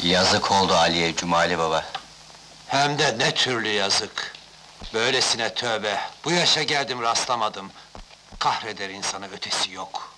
Yazık oldu Ali'ye Cumali baba. Hem de ne türlü yazık! Böylesine tövbe, bu yaşa geldim rastlamadım. Kahreder insanı, ötesi yok.